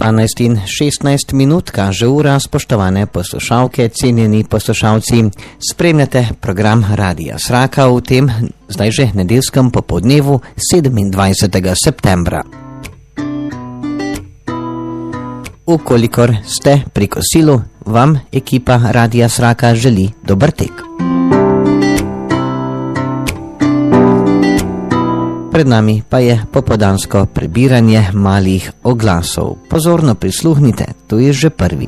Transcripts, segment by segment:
12:16 kaže ura, spoštovane poslušalke, cenjeni poslušalci. Spremljate program Radija Sraka v tem zdaj že nedeljskem popoldnevu 27. septembra. Ukolikor ste pri kosilu, vam ekipa Radija Sraka želi dober tek. Pred nami pa je popoldansko prebiranje malih oglasov. Pozorno prisluhnite, tu je že prvi.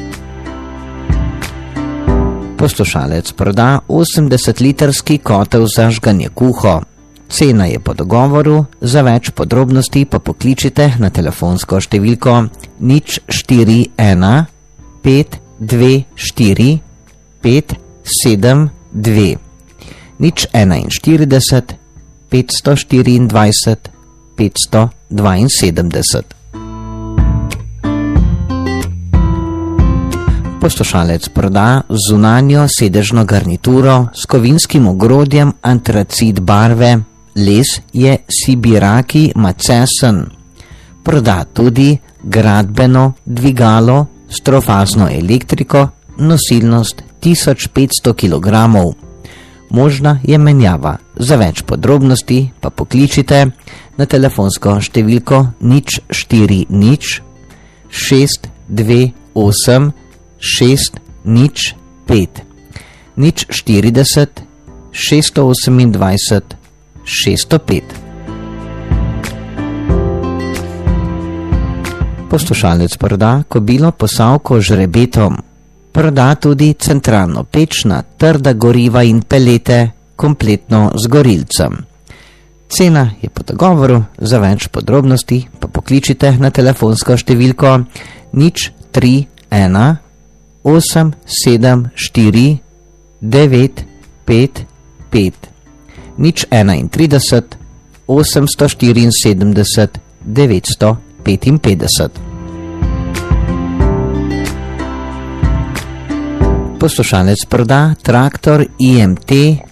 Poslušalec proda 80-litrski kotel za žganje kuho. Cena je po dogovoru, za več podrobnosti pa pokličite na telefonsko številko 041 524 572 041 524 572. Poslušalec proda zunanjo sedežno garnituro s kovinskim ogrodjem antracit barve, les je Sibiraki Macesen. Proda tudi gradbeno dvigalo s trofazno elektriko, nosilnost 1500 kg. Možna je menjava. Za več podrobnosti pa pokličite na telefonsko številko 040 628 605 040 628 605. Poslušalec proda kobilo posavko žrebetom. Proda tudi centralno peč na trda goriva in pelete, kompletno z gorilcem. Cena je po dogovoru, za več podrobnosti pa pokličite na telefonsko številko 031 874 955 031 874 955. Poslušalec proda traktor IMT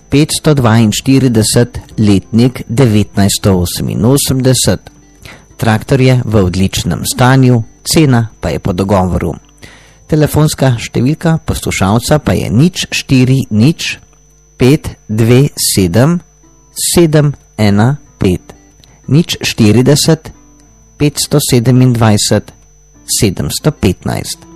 542 letnik 1988. Traktor je v odličnem stanju, cena pa je po dogovoru. Telefonska številka poslušalca pa je 040 527 715 040 527 715.